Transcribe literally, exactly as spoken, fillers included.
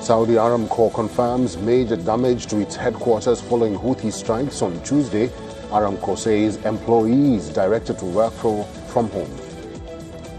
Saudi Aramco confirms major damage to its headquarters following Houthi strikes on Tuesday. Aramco says employees directed to work from home.